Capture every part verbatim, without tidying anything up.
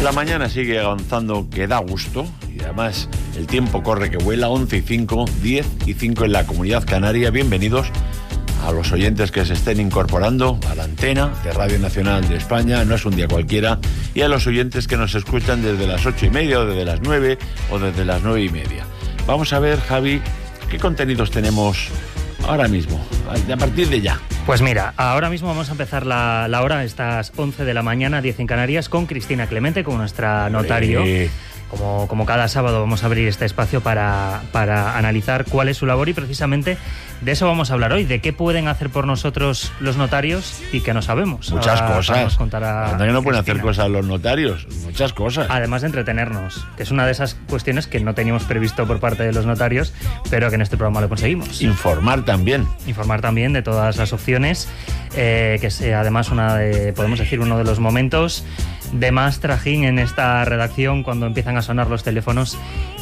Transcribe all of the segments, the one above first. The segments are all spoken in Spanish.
La mañana sigue avanzando, que da gusto, y además el tiempo corre que vuela. Once y cinco, diez y cinco en la Comunidad Canaria. Bienvenidos a los oyentes que se estén incorporando a la antena de Radio Nacional de España, no es un día cualquiera, y a los oyentes que nos escuchan desde las ocho y media, o desde las nueve, o desde las nueve y media. Vamos a ver, Javi, qué contenidos tenemos ahora mismo, a partir de ya. Pues mira, ahora mismo vamos a empezar la, la hora, estas once de la mañana, diez en Canarias, con Cristina Clemente, con nuestra notario. Eh. Como, como cada sábado vamos a abrir este espacio para, para analizar cuál es su labor, y precisamente de eso vamos a hablar hoy, de qué pueden hacer por nosotros los notarios y que no sabemos. Muchas ahora cosas. Nos contará Anda que no pueden Cristina. hacer cosas los notarios, muchas cosas. Además de entretenernos, que es una de esas cuestiones que no teníamos previsto por parte de los notarios, pero que en este programa lo conseguimos. Informar también. Informar también de todas las opciones, eh, que es eh, además una de, podemos decir, uno de los momentos de más trajín en esta redacción, cuando empiezan a sonar los teléfonos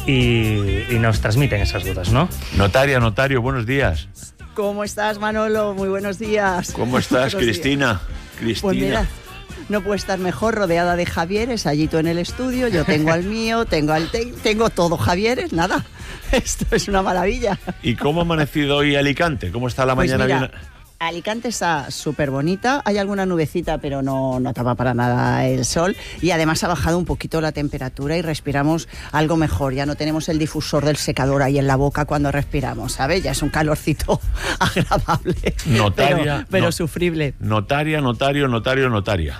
y, y nos transmiten esas dudas, ¿no? Notaria, notario, buenos días. ¿Cómo estás, Manolo? Muy buenos días. ¿Cómo estás, Cristina? Cristina. Pues mira, no puedo estar mejor rodeada de Javieres, allí tú en el estudio, yo tengo al mío, tengo al te- tengo todo Javieres, nada. Esto es una maravilla. ¿Y cómo ha amanecido hoy Alicante? ¿Cómo está la Pues mañana? mira, bien? Alicante está súper bonita, hay alguna nubecita, pero no, no tapa para nada el sol, y además ha bajado un poquito la temperatura y respiramos algo mejor. Ya no tenemos el difusor del secador ahí en la boca cuando respiramos, ¿sabes? Ya es un calorcito agradable, Notaria, pero, pero no, sufrible. Notaria, notario, notario, notaria.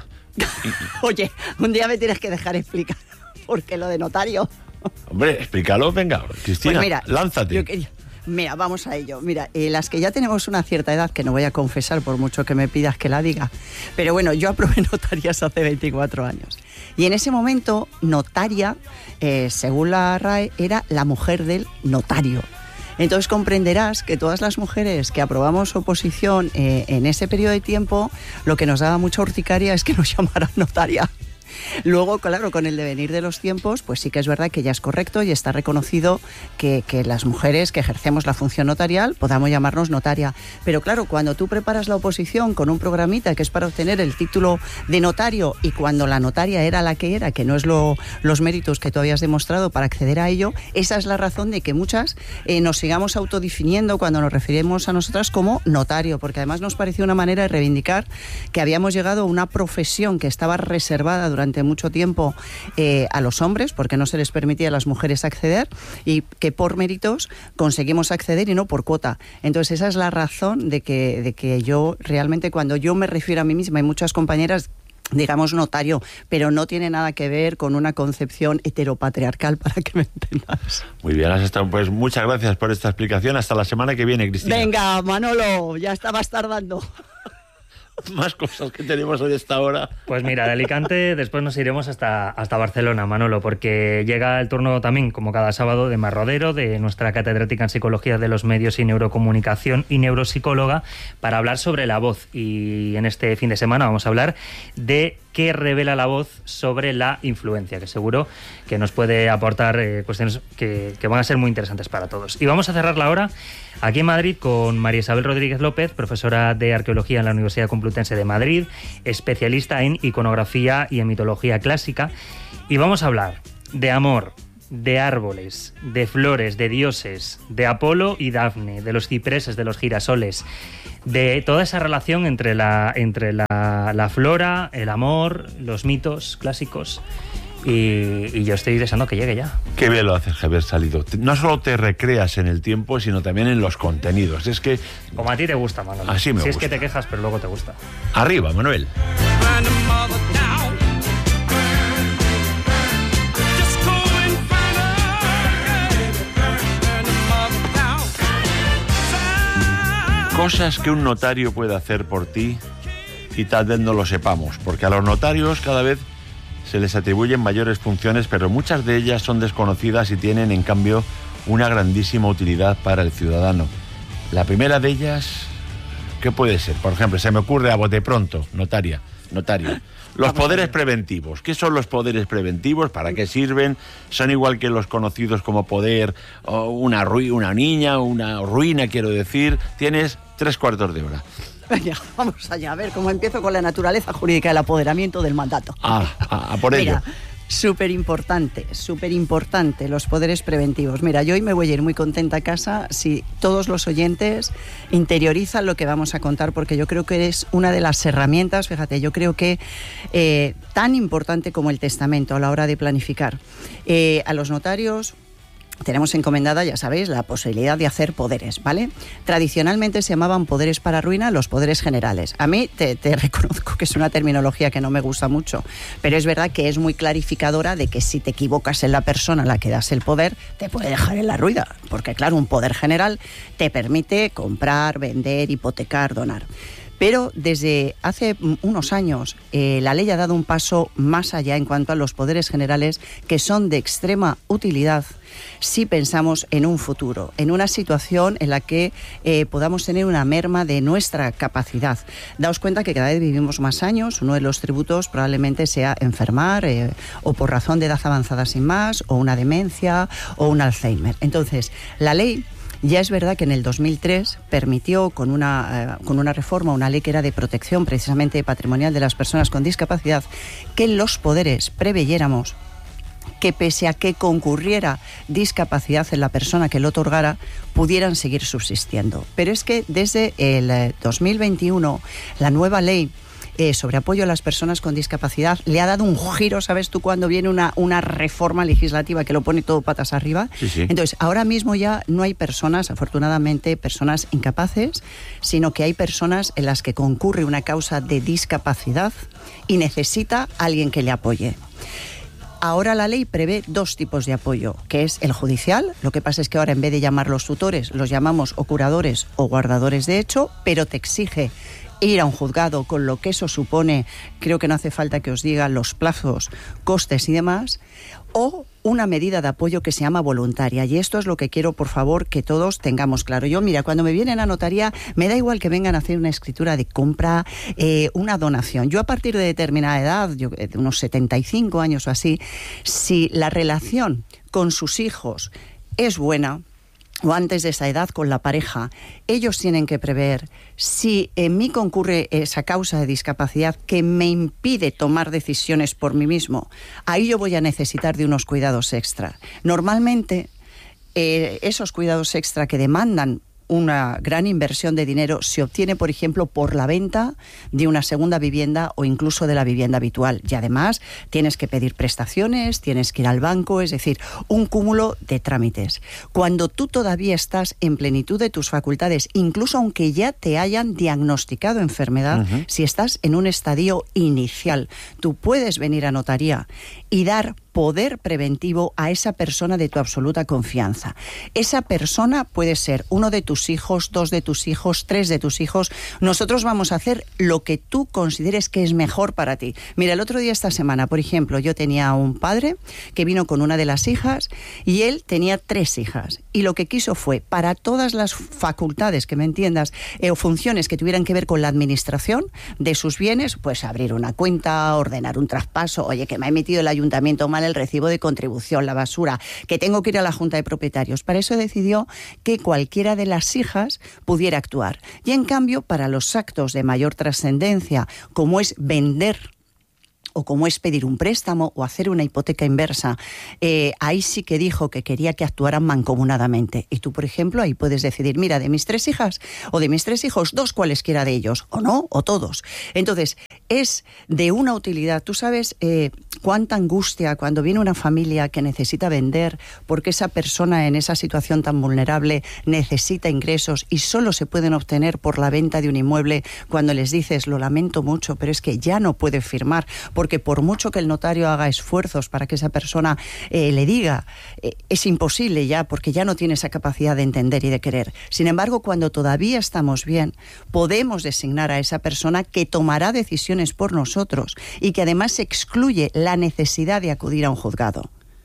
Oye, un día me tienes que dejar explicar por qué lo de notario. Hombre, explícalo, venga, Cristina, Pues mira, lánzate. Yo quería... Mira, vamos a ello. Mira, eh, las que ya tenemos una cierta edad, que no voy a confesar por mucho que me pidas que la diga, pero bueno, yo aprobé notarías hace veinticuatro años. Y en ese momento, notaria, eh, según la R A E, era la mujer del notario. Entonces comprenderás que todas las mujeres que aprobamos oposición eh, en ese periodo de tiempo, lo que nos daba mucha urticaria es que nos llamaran notaria. Luego, claro, con el devenir de los tiempos, pues sí que es verdad que ya es correcto y está reconocido que, que las mujeres que ejercemos la función notarial podamos llamarnos notaria. Pero claro, cuando tú preparas la oposición con un programita que es para obtener el título de notario, y cuando la notaria era la que era, que no es lo, los méritos que tú habías demostrado para acceder a ello, esa es la razón de que muchas eh, nos sigamos autodefiniendo cuando nos referimos a nosotras como notario, porque además nos pareció una manera de reivindicar que habíamos llegado a una profesión que estaba reservada durante mucho tiempo eh, a los hombres, porque no se les permitía a las mujeres acceder, y que por méritos conseguimos acceder y no por cuota. Entonces esa es la razón de que, de que yo realmente, cuando yo me refiero a mí misma, hay muchas compañeras, digamos notario, pero no tiene nada que ver con una concepción heteropatriarcal, para que me entendas. Muy bien, has estado, pues muchas gracias por esta explicación. Hasta la semana que viene, Cristina. Venga, Manolo, ya estabas tardando. Más cosas que tenemos hoy a esta hora. Pues mira, de Alicante después nos iremos hasta, hasta Barcelona, Manolo, porque llega el turno también, como cada sábado, de Mar Rodero, de nuestra catedrática en Psicología de los Medios y Neurocomunicación y neuropsicóloga, para hablar sobre la voz. Y en este fin de semana vamos a hablar de qué revela la voz sobre la influencia, que seguro que nos puede aportar eh, cuestiones que, que van a ser muy interesantes para todos. Y vamos a cerrar la hora aquí en Madrid con María Isabel Rodríguez López, profesora de Arqueología en la Universidad Complutense de Madrid, especialista en iconografía y en mitología clásica. Y vamos a hablar de amor, de árboles, de flores, de dioses, de Apolo y Dafne, de los cipreses, de los girasoles, de toda esa relación entre la, entre la, la flora, el amor, los mitos clásicos. Y, y yo estoy deseando que llegue ya. Qué bien lo haces, haber salido. No solo te recreas en el tiempo, sino también en los contenidos. Es que... Como a ti te gusta, Manolo. Así me si gusta. es que te quejas, pero luego te gusta. Arriba, Manuel. Cosas que un notario puede hacer por ti y tal vez no lo sepamos, porque a los notarios cada vez se les atribuyen mayores funciones, pero muchas de ellas son desconocidas y tienen, en cambio, una grandísima utilidad para el ciudadano. La primera de ellas, ¿qué puede ser? Por ejemplo, se me ocurre a bote pronto, notaria, notario. Los poderes preventivos. ¿Qué son los poderes preventivos? ¿Para qué sirven? ¿Son igual que los conocidos como poder o una, ru- una niña, una ruina, quiero decir? Tienes tres cuartos de hora. Venga, vamos allá, a ver cómo empiezo con la naturaleza jurídica del apoderamiento del mandato. Ah, a, a por ello. Mira, Súper importante, súper importante los poderes preventivos. Mira, yo hoy me voy a ir muy contenta a casa si todos los oyentes interiorizan lo que vamos a contar, porque yo creo que es una de las herramientas, fíjate, yo creo que eh, tan importante como el testamento a la hora de planificar. Eh, a los notarios tenemos encomendada, ya sabéis, la posibilidad de hacer poderes, ¿vale? Tradicionalmente se llamaban poderes para ruina los poderes generales. A mí te, te reconozco que es una terminología que no me gusta mucho, pero es verdad que es muy clarificadora de que si te equivocas en la persona a la que das el poder, te puede dejar en la ruina, porque claro, un poder general te permite comprar, vender, hipotecar, donar. Pero desde hace unos años eh, la ley ha dado un paso más allá en cuanto a los poderes generales, que son de extrema utilidad si pensamos en un futuro, en una situación en la que eh, podamos tener una merma de nuestra capacidad. Daos cuenta que cada vez vivimos más años, uno de los tributos probablemente sea enfermar eh, o por razón de edad avanzada sin más, o una demencia o un Alzheimer. Entonces, la ley ya es verdad que en el dos mil tres permitió con una, eh, con una reforma, una ley que era de protección precisamente patrimonial de las personas con discapacidad, que los poderes preveyéramos que pese a que concurriera discapacidad en la persona que lo otorgara, pudieran seguir subsistiendo. Pero es que desde el dos mil veintiuno la nueva ley Eh, sobre apoyo a las personas con discapacidad le ha dado un giro, ¿sabes tú? Cuando viene una, una reforma legislativa que lo pone todo patas arriba. Sí, sí. Entonces, ahora mismo ya no hay personas, afortunadamente, personas incapaces, sino que hay personas en las que concurre una causa de discapacidad y necesita alguien que le apoye. Ahora la ley prevé dos tipos de apoyo, que es el judicial. Lo que pasa es que ahora en vez de llamarlos tutores, los llamamos o curadores o guardadores de hecho, pero te exige ir a un juzgado, con lo que eso supone, creo que no hace falta que os diga los plazos, costes y demás, o una medida de apoyo que se llama voluntaria. Y esto es lo que quiero, por favor, que todos tengamos claro. Yo, mira, cuando me vienen a notaría, me da igual que vengan a hacer una escritura de compra, eh, una donación. Yo a partir de determinada edad, yo, de unos setenta y cinco años o así, si la relación con sus hijos es buena, o antes de esa edad con la pareja, ellos tienen que prever si en mí concurre esa causa de discapacidad que me impide tomar decisiones por mí mismo. Ahí yo voy a necesitar de unos cuidados extra. Normalmente, eh, esos cuidados extra que demandan una gran inversión de dinero se obtiene, por ejemplo, por la venta de una segunda vivienda o incluso de la vivienda habitual. Y además tienes que pedir prestaciones, tienes que ir al banco, es decir, un cúmulo de trámites. Cuando tú todavía estás en plenitud de tus facultades, incluso aunque ya te hayan diagnosticado enfermedad, uh-huh. si estás en un estadio inicial, tú puedes venir a notaría y dar poder preventivo a esa persona de tu absoluta confianza. Esa persona puede ser uno de tus hijos, dos de tus hijos, tres de tus hijos. Nosotros vamos a hacer lo que tú consideres que es mejor para ti. Mira, el otro día, esta semana, por ejemplo, yo tenía un padre que vino con una de las hijas y él tenía tres hijas. Y lo que quiso fue, para todas las facultades, que me entiendas, eh, o funciones que tuvieran que ver con la administración de sus bienes, pues abrir una cuenta, ordenar un traspaso, oye, que me ha emitido el ayuntamiento mal el recibo de contribución, la basura, que tengo que ir a la Junta de Propietarios. Para eso decidió que cualquiera de las hijas pudiera actuar. Y en cambio, para los actos de mayor trascendencia, como es vender o como es pedir un préstamo o hacer una hipoteca inversa, eh, ahí sí que dijo que quería que actuaran mancomunadamente. Y tú, por ejemplo, ahí puedes decidir, mira, de mis tres hijas o de mis tres hijos, dos cualesquiera de ellos, o no, o todos. Entonces, es de una utilidad. Tú sabes eh, cuánta angustia cuando viene una familia que necesita vender porque esa persona en esa situación tan vulnerable necesita ingresos y solo se pueden obtener por la venta de un inmueble, cuando les dices, lo lamento mucho, pero es que ya no puede firmar, porque por mucho que el notario haga esfuerzos para que esa persona eh, le diga, eh, es imposible ya, porque ya no tiene esa capacidad de entender y de querer. Sin embargo, cuando todavía estamos bien, podemos designar a esa persona que tomará decisiones por nosotros y que además excluye la necesidad de acudir a un juzgado.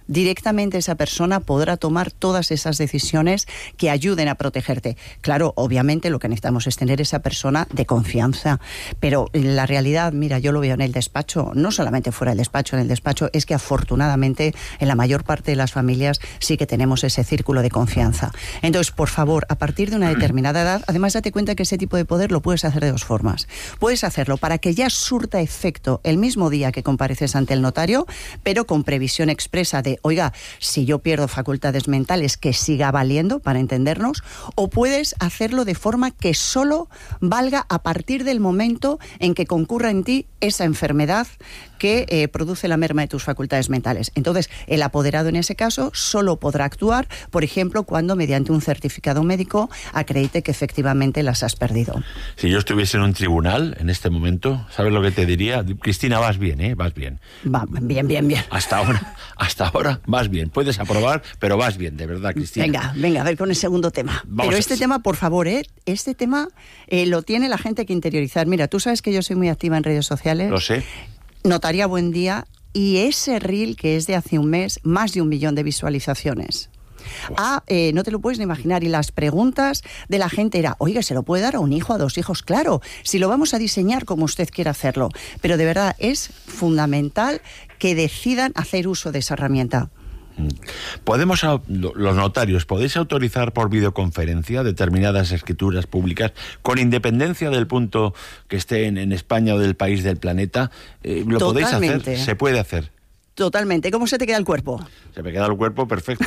directamente esa persona podrá tomar todas esas decisiones que ayuden a protegerte. Claro, obviamente lo que necesitamos es tener esa persona de confianza, pero en la realidad, mira, yo lo veo en el despacho, no solamente fuera del despacho, en el despacho, es que afortunadamente en la mayor parte de las familias sí que tenemos ese círculo de confianza. Entonces, por favor, a partir de una determinada edad, además date cuenta que ese tipo de poder lo puedes hacer de dos formas. Puedes hacerlo para que ya surta efecto el mismo día que compareces ante el notario, pero con previsión expresa de, oiga, si yo pierdo facultades mentales, que siga valiendo, para entendernos, o puedes hacerlo de forma que solo valga a partir del momento en que concurra en ti esa enfermedad que eh, produce la merma de tus facultades mentales. Entonces, el apoderado en ese caso solo podrá actuar, por ejemplo, cuando mediante un certificado médico acredite que efectivamente las has perdido. Si yo estuviese en un tribunal en este momento, ¿sabes lo que te diría? Cristina, vas bien, ¿eh? Vas bien. Va, bien, bien, bien. Hasta ahora, hasta ahora vas bien. Puedes aprobar, pero vas bien, de verdad, Cristina. Venga, venga, a ver con el segundo tema. Vamos pero a... este tema, por favor, ¿eh? Este tema eh, lo tiene la gente que interiorizar. Mira, tú sabes que yo soy muy activa en redes sociales. Lo sé. Notaría Buen Día, y ese reel que es de hace un mes, más de un millón de visualizaciones. Ah, eh, no te lo puedes ni imaginar. Y las preguntas de la gente era, oiga, ¿se lo puede dar a un hijo, a dos hijos? Claro, si lo vamos a diseñar como usted quiera hacerlo. Pero de verdad es fundamental que decidan hacer uso de esa herramienta. ¿Podemos, los notarios, podéis autorizar por videoconferencia determinadas escrituras públicas con independencia del punto que esté en, en España o del país del planeta? Eh, ¿Lo Totalmente. podéis hacer? ¿Se puede hacer? Totalmente. ¿Cómo se te queda el cuerpo? Se me queda el cuerpo perfecto.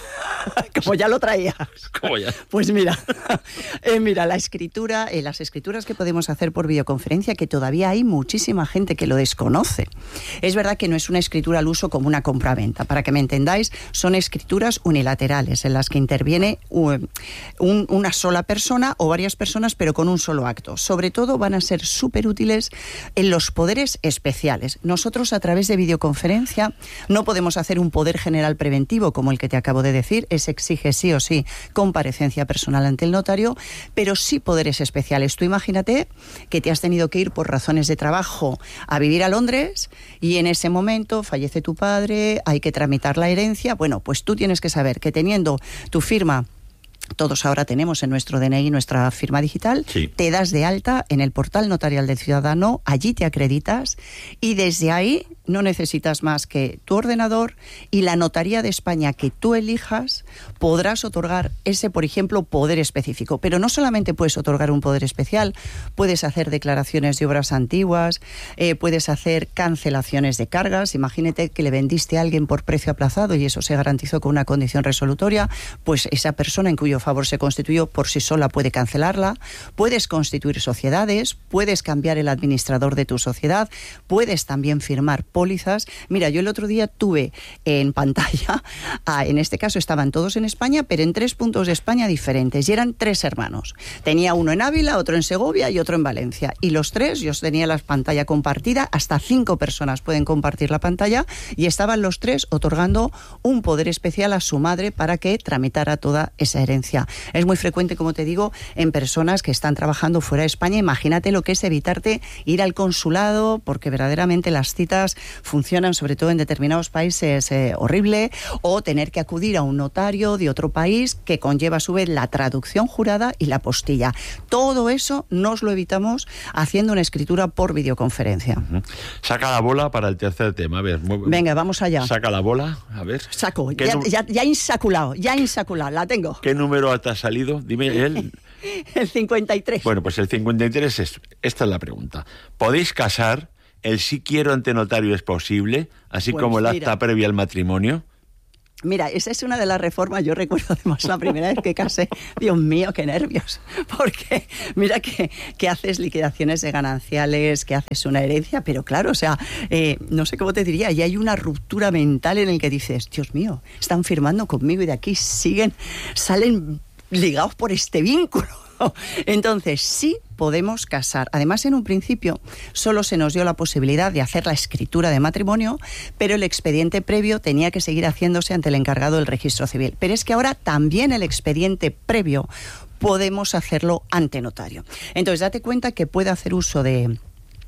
Como ya lo traías. Como ya. Pues mira, eh, mira, la escritura, eh, las escrituras que podemos hacer por videoconferencia, que todavía hay muchísima gente que lo desconoce. Es verdad que no es una escritura al uso como una compraventa. Para que me entendáis, son escrituras unilaterales en las que interviene un, un, una sola persona o varias personas, pero con un solo acto. Sobre todo van a ser súper útiles en los poderes especiales. Nosotros, a través de videoconferencia, no podemos hacer un poder general preventivo como el que te acabo de decir. Se exige sí o sí comparecencia personal ante el notario, pero sí poderes especiales. Tú imagínate que te has tenido que ir por razones de trabajo a vivir a Londres y en ese momento fallece tu padre, hay que tramitar la herencia. Bueno, pues tú tienes que saber que teniendo tu firma, todos ahora tenemos en nuestro D N I nuestra firma digital, sí. Te das de alta en el portal notarial del ciudadano, allí te acreditas y desde ahí no necesitas más que tu ordenador y la notaría de España que tú elijas podrás otorgar ese, por ejemplo, poder específico. Pero no solamente puedes otorgar un poder especial, puedes hacer declaraciones de obras antiguas, eh, puedes hacer cancelaciones de cargas. Imagínate que le vendiste a alguien por precio aplazado y eso se garantizó con una condición resolutoria, pues esa persona en cuyo favor se constituyó por sí sola puede cancelarla. Puedes constituir sociedades, puedes cambiar el administrador de tu sociedad, puedes también firmar pólizas. Mira, yo el otro día tuve en pantalla, ah, en este caso estaban todos en España, pero en tres puntos de España diferentes, y eran tres hermanos. Tenía uno en Ávila, otro en Segovia y otro en Valencia. Y los tres, yo tenía la pantalla compartida, hasta cinco personas pueden compartir la pantalla, y estaban los tres otorgando un poder especial a su madre para que tramitara toda esa herencia. Es muy frecuente, como te digo, en personas que están trabajando fuera de España. Imagínate lo que es evitarte ir al consulado, porque verdaderamente las citas funcionan, sobre todo en determinados países, eh, horrible, o tener que acudir a un notario de otro país que conlleva a su vez la traducción jurada y la postilla. Todo eso nos lo evitamos haciendo una escritura por videoconferencia. Uh-huh. Saca la bola para el tercer tema. A ver, venga, vamos allá. Saca la bola, a ver. Saco, ya, ya, ya insaculado, ya insaculado, la tengo. ¿Qué número te ha salido? Dime él. El cincuenta y tres. Bueno, pues el cincuenta y tres es, esta es la pregunta. ¿Podéis casar? ¿El sí quiero ante notario es posible? Así pues como el mira, acta previa al matrimonio. Mira, esa es una de las reformas. Yo recuerdo además la primera vez que casé. Dios mío, qué nervios. Porque mira que, que haces liquidaciones de gananciales, que haces una herencia, pero claro, o sea, eh, no sé cómo te diría, y hay una ruptura mental en el que dices, Dios mío, están firmando conmigo y de aquí siguen, salen ligados por este vínculo. Entonces, sí podemos casar. Además, en un principio solo se nos dio la posibilidad de hacer la escritura de matrimonio, pero el expediente previo tenía que seguir haciéndose ante el encargado del registro civil. Pero es que ahora también el expediente previo podemos hacerlo ante notario. Entonces, date cuenta que puede hacer uso de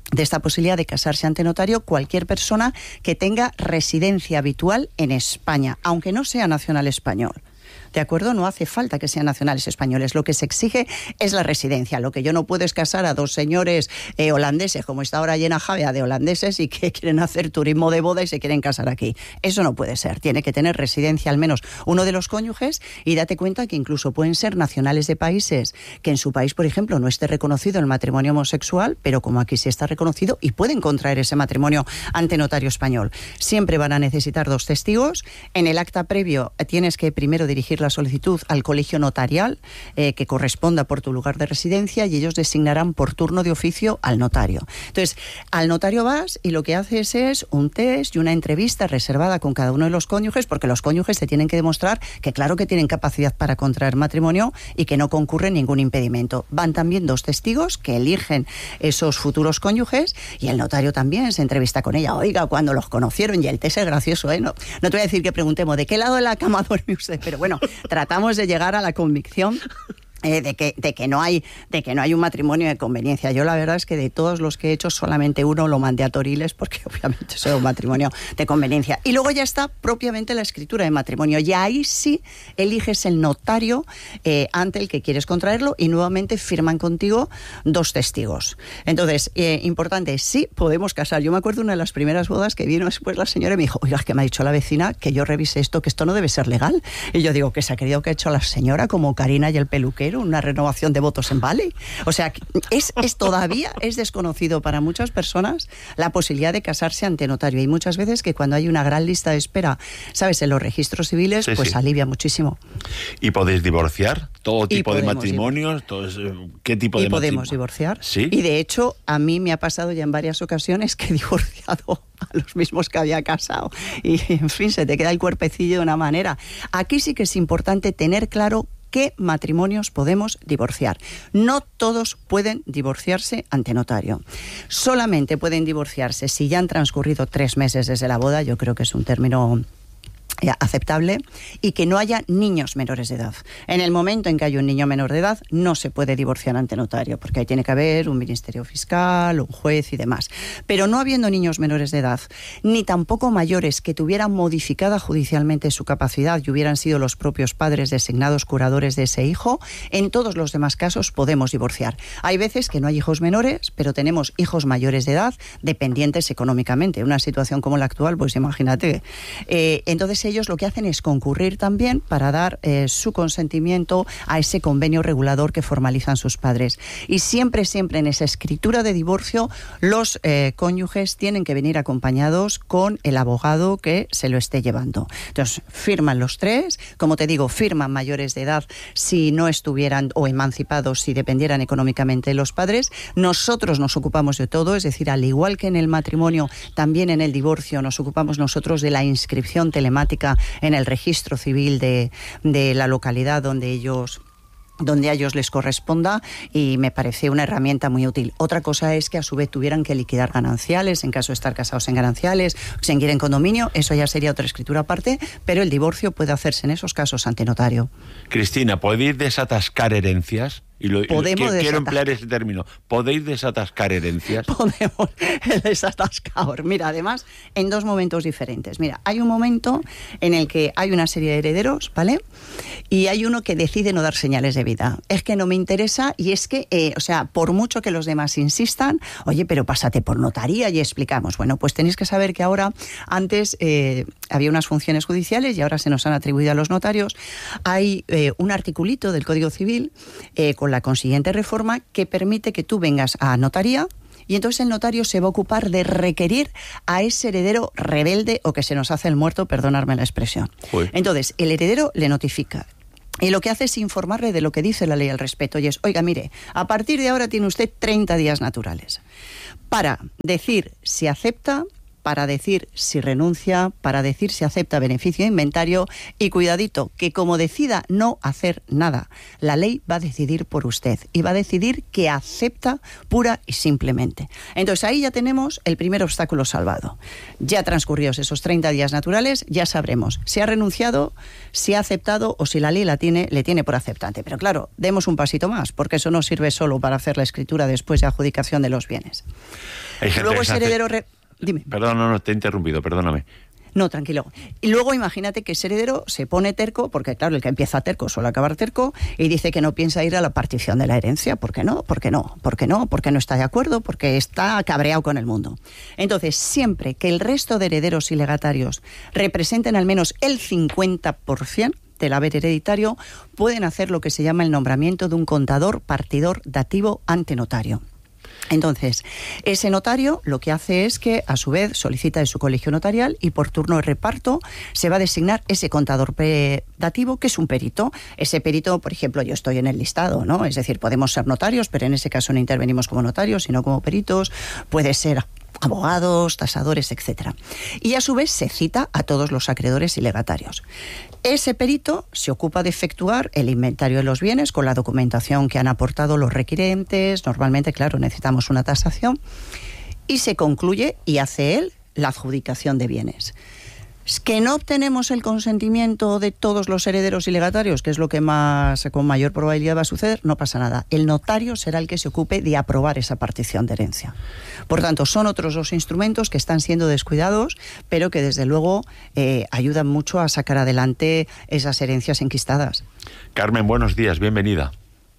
de esta posibilidad de casarse ante notario cualquier persona que tenga residencia habitual en España, aunque no sea nacional español. ¿De acuerdo? No hace falta que sean nacionales españoles. Lo que se exige es la residencia. Lo que yo no puedo es casar a dos señores eh, holandeses, como está ahora llena Javea de holandeses y que quieren hacer turismo de boda y se quieren casar aquí. Eso no puede ser. Tiene que tener residencia al menos uno de los cónyuges, y date cuenta que incluso pueden ser nacionales de países que en su país, por ejemplo, no esté reconocido el matrimonio homosexual, pero como aquí sí está reconocido, y pueden contraer ese matrimonio ante notario español. Siempre van a necesitar dos testigos. En el acta previo tienes que primero dirigir la solicitud al colegio notarial eh, que corresponda por tu lugar de residencia, y ellos designarán por turno de oficio al notario. Entonces, al notario vas y lo que haces es un test y una entrevista reservada con cada uno de los cónyuges, porque los cónyuges te tienen que demostrar que claro que tienen capacidad para contraer matrimonio y que no concurre ningún impedimento. Van también dos testigos que eligen esos futuros cónyuges, y el notario también se entrevista con ella. Oiga, cuando los conocieron, y el test es gracioso, ¿eh? No, no te voy a decir que preguntemos de qué lado de la cama duerme usted, pero bueno, tratamos de llegar a la convicción Eh, de que de que no hay de que no hay un matrimonio de conveniencia. Yo la verdad es que de todos los que he hecho solamente uno lo mandé a Toriles, porque obviamente es un matrimonio de conveniencia. Y luego ya está propiamente la escritura de matrimonio, y ahí sí eliges el notario eh, ante el que quieres contraerlo, y nuevamente firman contigo dos testigos. Entonces, eh, importante, sí podemos casar. Yo me acuerdo una de las primeras bodas que vino después la señora y me dijo, oiga, es que me ha dicho la vecina que yo revise esto, que esto no debe ser legal. Y yo digo, ¿qué se ha querido que ha hecho la señora como Karina y el peluquero? Una renovación de votos en Vale. O sea, es, es todavía es desconocido para muchas personas la posibilidad de casarse ante notario. Y muchas veces que cuando hay una gran lista de espera, ¿sabes?, en los registros civiles, sí, pues sí, alivia muchísimo. ¿Y podéis divorciar? ¿Todo tipo de matrimonios? Todo, ¿qué tipo y de matrimonio? Y podemos divorciar. ¿Sí? Y de hecho, a mí me ha pasado ya en varias ocasiones que he divorciado a los mismos que había casado. Y, en fin, se te queda el cuerpecillo de una manera. Aquí sí que es importante tener claro qué matrimonios podemos divorciar. No todos pueden divorciarse ante notario. Solamente pueden divorciarse si ya han transcurrido tres meses desde la boda. Yo creo que es un término aceptable, y que no haya niños menores de edad. En el momento en que hay un niño menor de edad, no se puede divorciar ante notario, porque ahí tiene que haber un ministerio fiscal, un juez y demás. Pero no habiendo niños menores de edad, ni tampoco mayores que tuvieran modificada judicialmente su capacidad y hubieran sido los propios padres designados curadores de ese hijo, en todos los demás casos podemos divorciar. Hay veces que no hay hijos menores, pero tenemos hijos mayores de edad, dependientes económicamente. Una situación como la actual, pues imagínate. Eh, entonces ellos lo que hacen es concurrir también para dar eh, su consentimiento a ese convenio regulador que formalizan sus padres. Y siempre, siempre en esa escritura de divorcio, los eh, cónyuges tienen que venir acompañados con el abogado que se lo esté llevando. Entonces, firman los tres, como te digo, firman mayores de edad si no estuvieran, o emancipados si dependieran económicamente de los padres. Nosotros nos ocupamos de todo, es decir, al igual que en el matrimonio, también en el divorcio nos ocupamos nosotros de la inscripción telemática en el registro civil de, de la localidad donde ellos donde a ellos les corresponda, y me parece una herramienta muy útil. Otra cosa es que a su vez tuvieran que liquidar gananciales en caso de estar casados en gananciales, seguir en condominio, eso ya sería otra escritura aparte, pero el divorcio puede hacerse en esos casos ante notario. Cristina, ¿podéis desatascar herencias? Y lo, Podemos quiero, quiero emplear ese término. ¿Podéis desatascar herencias? Podemos, el desatascador. Mira, además, en dos momentos diferentes. Mira, hay un momento en el que hay una serie de herederos, ¿vale? Y hay uno que decide no dar señales de vida. Es que no me interesa, y es que, eh, o sea, por mucho que los demás insistan, oye, pero pásate por notaría y explicamos. Bueno, pues tenéis que saber que ahora, antes eh, había unas funciones judiciales y ahora se nos han atribuido a los notarios. Hay eh, un articulito del Código Civil eh, con la consiguiente reforma que permite que tú vengas a notaría, y entonces el notario se va a ocupar de requerir a ese heredero rebelde o que se nos hace el muerto, perdonadme la expresión. Uy. Entonces, el heredero le notifica. Y lo que hace es informarle de lo que dice la ley al respecto. Y es, oiga, mire, a partir de ahora tiene usted treinta días naturales para decir si acepta para decir si renuncia, para decir si acepta beneficio de inventario, y cuidadito, que como decida no hacer nada, la ley va a decidir por usted y va a decidir que acepta pura y simplemente. Entonces ahí ya tenemos el primer obstáculo salvado. Ya transcurridos esos treinta días naturales, ya sabremos si ha renunciado, si ha aceptado o si la ley la tiene, le tiene por aceptante. Pero claro, demos un pasito más, porque eso no sirve solo para hacer la escritura después de adjudicación de los bienes. Luego ese heredero... Re... Dime. Perdón, no, no, te he interrumpido, perdóname. No, tranquilo. Y luego imagínate que ese heredero se pone terco, porque claro, el que empieza terco suele acabar terco, y dice que no piensa ir a la partición de la herencia. ¿Por qué no? ¿Por qué no? ¿Por qué no? Porque no está de acuerdo, porque está cabreado con el mundo. Entonces, siempre que el resto de herederos y legatarios representen al menos el cincuenta por ciento del haber hereditario, pueden hacer lo que se llama el nombramiento de un contador partidor dativo ante notario. Entonces, ese notario lo que hace es que, a su vez, solicita de su colegio notarial y por turno de reparto se va a designar ese contador dativo, que es un perito. Ese perito, por ejemplo, yo estoy en el listado, ¿no? Es decir, podemos ser notarios, pero en ese caso no intervenimos como notarios, sino como peritos. Puede ser abogados, tasadores, etcétera. Y a su vez se cita a todos los acreedores y legatarios. Ese perito se ocupa de efectuar el inventario de los bienes con la documentación que han aportado los requirentes. Normalmente, claro, necesitamos una tasación. Y se concluye y hace él la adjudicación de bienes. Que no obtenemos el consentimiento de todos los herederos y legatarios, que es lo que más con mayor probabilidad va a suceder, no pasa nada. El notario será el que se ocupe de aprobar esa partición de herencia. Por tanto, son otros dos instrumentos que están siendo descuidados, pero que desde luego eh, ayudan mucho a sacar adelante esas herencias enquistadas. Carmen, buenos días, bienvenida.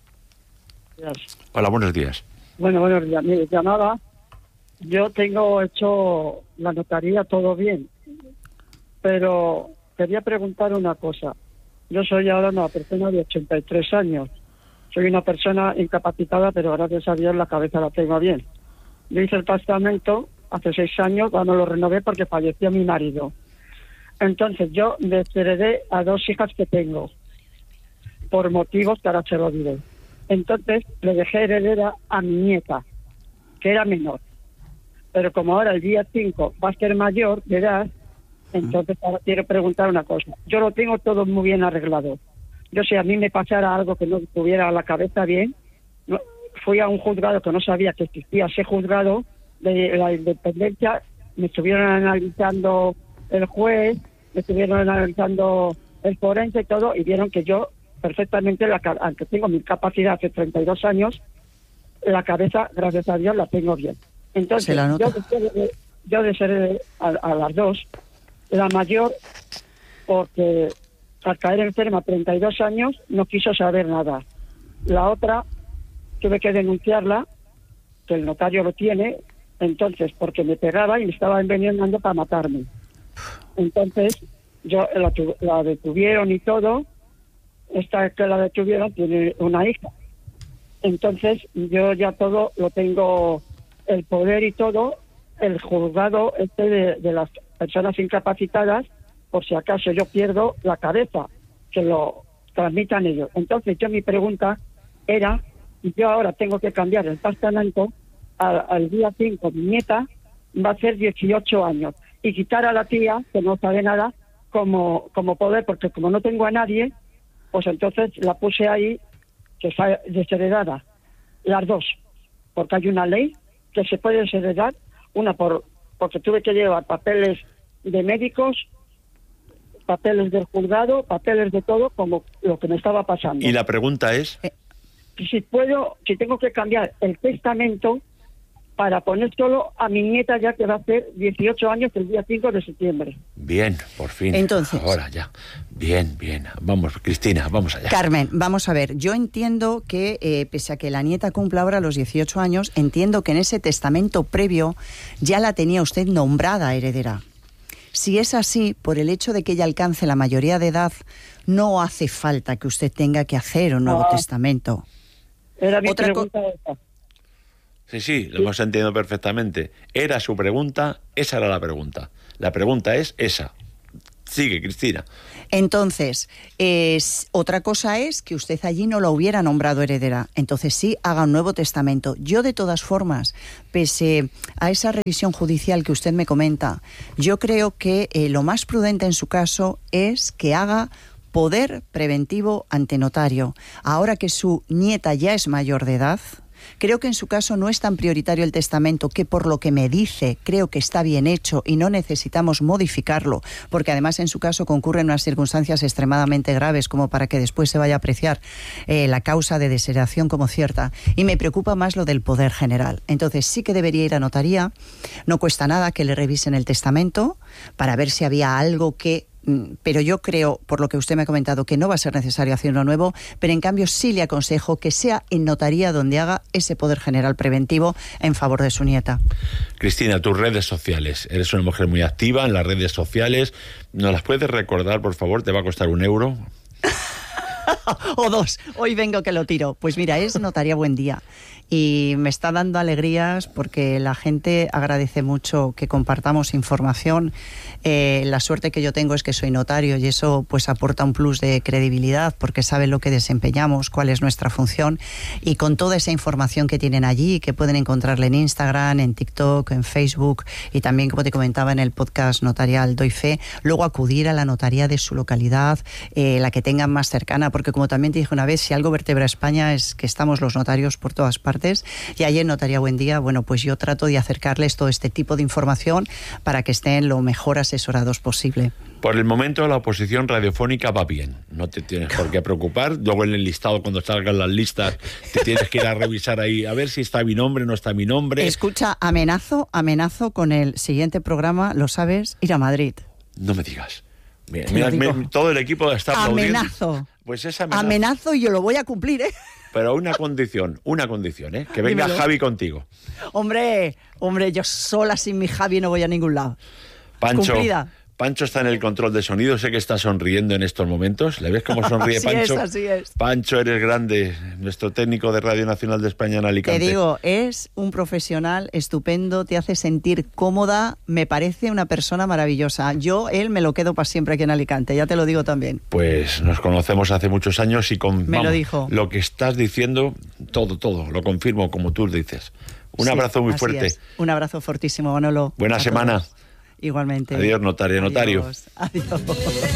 Gracias. Hola, buenos días. Bueno, buenos días. Mire, llamaba. Yo tengo hecho la notaría todo bien, pero quería preguntar una cosa. Yo soy ahora una persona de ochenta y tres años. Soy una persona incapacitada, pero gracias a Dios la cabeza la tengo bien. Yo hice el testamento hace seis años, cuando lo renové porque falleció mi marido. Entonces yo desheredé a dos hijas que tengo, por motivos que ahora se lo diré. Entonces le dejé heredera a mi nieta, que era menor. Pero como ahora el día cinco va a ser mayor de edad, entonces ahora quiero preguntar una cosa. Yo lo tengo todo muy bien arreglado. Yo, si a mí me pasara algo que no tuviera la cabeza bien, no, fui a un juzgado que no sabía que existía ese juzgado de la independencia, me estuvieron analizando el juez, me estuvieron analizando el forense y todo, y vieron que yo perfectamente, la, aunque tengo mi capacidad hace treinta y dos años, la cabeza, gracias a Dios, la tengo bien. Entonces, yo, yo deseé a, a las dos, la mayor, porque al caer enferma a treinta y dos años no quiso saber nada. La otra tuve que denunciarla, que el notario lo tiene, entonces, porque me pegaba y me estaba envenenando para matarme. Entonces, yo la, la detuvieron y todo. Esta que la detuvieron tiene una hija. Entonces, yo ya todo lo tengo, el poder y todo, el juzgado este de, de las personas incapacitadas, por si acaso yo pierdo la cabeza, que lo transmitan ellos. Entonces, yo mi pregunta era, yo ahora tengo que cambiar el testamento al, al día cinco, mi nieta va a ser dieciocho años, y quitar a la tía, que no sabe nada, como, como poder, porque como no tengo a nadie, pues entonces la puse ahí, que está desheredada, las dos, porque hay una ley que se puede desheredar, una por porque tuve que llevar papeles de médicos, papeles del juzgado, papeles de todo, como lo que me estaba pasando. Y la pregunta es... Si puedo, si tengo que cambiar el testamento para poner solo a mi nieta, ya que va a hacer dieciocho años el día cinco de septiembre. Bien, por fin. Entonces, ahora ya. Bien, bien. Vamos, Cristina, vamos allá. Carmen, vamos a ver. Yo entiendo que, eh, pese a que la nieta cumpla ahora los dieciocho años, entiendo que en ese testamento previo ya la tenía usted nombrada heredera. Si es así, por el hecho de que ella alcance la mayoría de edad, no hace falta que usted tenga que hacer un nuevo ah, testamento. Era mi Otra pregunta co- esa. Sí, sí, lo hemos entendido perfectamente. Era su pregunta, esa era la pregunta. La pregunta es esa. Sigue, Cristina. Entonces, es, otra cosa es que usted allí no la hubiera nombrado heredera. Entonces sí, haga un nuevo testamento. Yo, de todas formas, pese a esa revisión judicial que usted me comenta, yo creo que eh, lo más prudente en su caso es que haga poder preventivo ante notario. Ahora que su nieta ya es mayor de edad, creo que en su caso no es tan prioritario el testamento, que por lo que me dice creo que está bien hecho y no necesitamos modificarlo, porque además en su caso concurren unas circunstancias extremadamente graves como para que después se vaya a apreciar eh, la causa de desheredación como cierta. Y me preocupa más lo del poder general. Entonces sí que debería ir a notaría, no cuesta nada que le revisen el testamento para ver si había algo que... Pero yo creo, por lo que usted me ha comentado, que no va a ser necesario hacer uno nuevo, pero en cambio sí le aconsejo que sea en notaría donde haga ese poder general preventivo en favor de su nieta. Cristina, tus redes sociales. Eres una mujer muy activa en las redes sociales. ¿Nos las puedes recordar, por favor? Te va a costar un euro. O dos. Hoy vengo que lo tiro. Pues mira, es Notaría Buen Día. Y me está dando alegrías porque la gente agradece mucho que compartamos información. Eh, la suerte que yo tengo es que soy notario y eso pues aporta un plus de credibilidad porque saben lo que desempeñamos, cuál es nuestra función, y con toda esa información que tienen allí, que pueden encontrarle en Instagram, en TikTok, en Facebook y también, como te comentaba, en el podcast notarial Doy Fe, luego acudir a la notaría de su localidad, eh, la que tengan más cercana, porque como también te dije una vez, si algo vertebra España es que estamos los notarios por todas partes. Y allí en Notaría Buen Día, bueno, pues yo trato de acercarles todo este tipo de información para que estén lo mejor asesorados posible. Por el momento la oposición radiofónica va bien, no te tienes por qué preocupar. Luego en el listado, cuando salgan las listas, te tienes que ir a revisar ahí, a ver si está mi nombre, no está mi nombre. Escucha, amenazo, amenazo con el siguiente programa, lo sabes, ir a Madrid. No me digas. Mira, mira, mira, todo el equipo está aplaudiendo. Amenazo. Pues es amenazo. Amenazo y yo lo voy a cumplir, ¿eh? Pero una condición, una condición, ¿eh? Que venga Dímelo. Javi contigo. Hombre, hombre, yo sola sin mi Javi no voy a ningún lado. Pancho, Cumplida. Pancho está en el control de sonido, sé que está sonriendo en estos momentos. ¿Le ves cómo sonríe así Pancho? es, así es. Pancho, eres grande, nuestro técnico de Radio Nacional de España en Alicante. Te digo, es un profesional estupendo, te hace sentir cómoda, me parece una persona maravillosa. Yo, él, me lo quedo para siempre aquí en Alicante, ya te lo digo también. Pues nos conocemos hace muchos años y con Me vamos, lo dijo. Lo que estás diciendo, todo, todo, lo confirmo como tú dices. Un Sí, abrazo muy así fuerte. es. Un abrazo fortísimo, Manolo. Buena A semana. todos. Igualmente. Adiós, notario, notario. Adiós. Adiós.